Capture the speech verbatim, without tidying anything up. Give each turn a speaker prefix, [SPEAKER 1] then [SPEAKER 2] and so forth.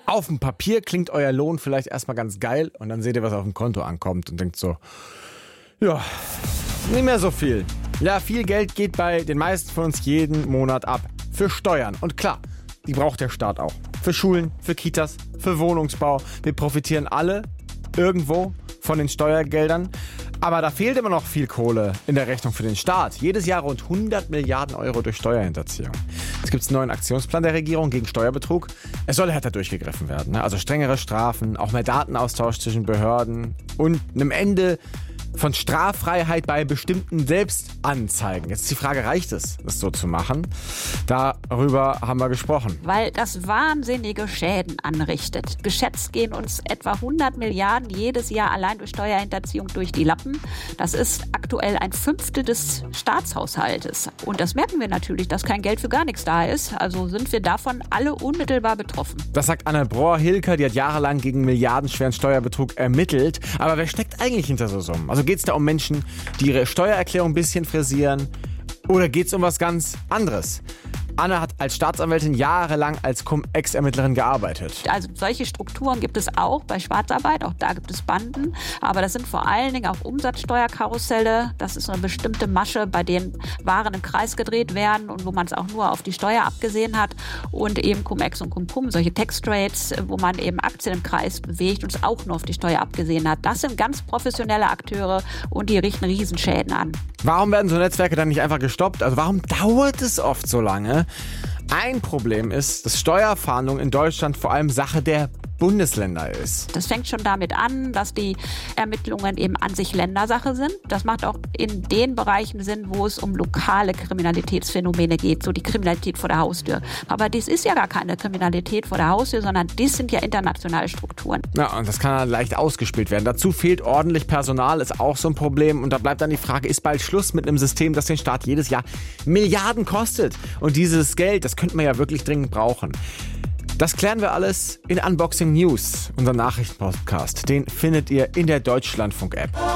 [SPEAKER 1] Auf dem Papier klingt euer Lohn vielleicht erstmal ganz geil und dann seht ihr, was auf dem Konto ankommt und denkt so, ja, nicht mehr so viel. Ja, viel Geld geht bei den meisten von uns jeden Monat ab. Für Steuern. Und klar, die braucht der Staat auch. Für Schulen, für Kitas, für Wohnungsbau. Wir profitieren alle irgendwo von den Steuergeldern. Aber da fehlt immer noch viel Kohle in der Rechnung für den Staat. Jedes Jahr rund hundert Milliarden Euro durch Steuerhinterziehung. Es gibt einen neuen Aktionsplan der Regierung gegen Steuerbetrug. Es soll härter durchgegriffen werden. Also strengere Strafen, auch mehr Datenaustausch zwischen Behörden und einem Ende von Straffreiheit bei bestimmten Selbstanzeigen. Jetzt ist die Frage, reicht es, das so zu machen? Darüber haben wir gesprochen.
[SPEAKER 2] Weil das wahnsinnige Schäden anrichtet. Geschätzt gehen uns etwa hundert Milliarden jedes Jahr allein durch Steuerhinterziehung durch die Lappen. Das ist aktuell ein Fünftel des Staatshaushaltes. Und das merken wir natürlich, dass kein Geld für gar nichts da ist. Also sind wir davon alle unmittelbar betroffen.
[SPEAKER 1] Das sagt Anna Brohr-Hilker, die hat jahrelang gegen milliardenschweren Steuerbetrug ermittelt. Aber wer steckt eigentlich hinter so Summen? Also geht es da um Menschen, die ihre Steuererklärung ein bisschen frisieren? Oder geht es um was ganz anderes? Anna hat als Staatsanwältin jahrelang als Cum-Ex-Ermittlerin gearbeitet.
[SPEAKER 2] Also solche Strukturen gibt es auch bei Schwarzarbeit, auch da gibt es Banden. Aber das sind vor allen Dingen auch Umsatzsteuerkarusselle. Das ist eine bestimmte Masche, bei denen Waren im Kreis gedreht werden und wo man es auch nur auf die Steuer abgesehen hat. Und eben Cum-Ex und Cum-Pum, solche Tax-Trades, wo man eben Aktien im Kreis bewegt und es auch nur auf die Steuer abgesehen hat. Das sind ganz professionelle Akteure und die richten Riesenschäden an.
[SPEAKER 1] Warum werden so Netzwerke dann nicht einfach gestoppt? Also warum dauert es oft so lange? Ein Problem ist, dass Steuerfahndung in Deutschland vor allem Sache der Bundesländer ist.
[SPEAKER 2] Das fängt schon damit an, dass die Ermittlungen eben an sich Ländersache sind. Das macht auch in den Bereichen Sinn, wo es um lokale Kriminalitätsphänomene geht, so die Kriminalität vor der Haustür. Aber das ist ja gar keine Kriminalität vor der Haustür, sondern das sind ja internationale Strukturen.
[SPEAKER 1] Ja, und das kann dann leicht ausgespielt werden. Dazu fehlt ordentlich Personal, ist auch so ein Problem. Und da bleibt dann die Frage, ist bald Schluss mit einem System, das den Staat jedes Jahr Milliarden kostet? Und dieses Geld, das könnte man ja wirklich dringend brauchen. Das klären wir alles in Unboxing News, unser Nachrichtenpodcast. Den findet ihr in der Deutschlandfunk-App.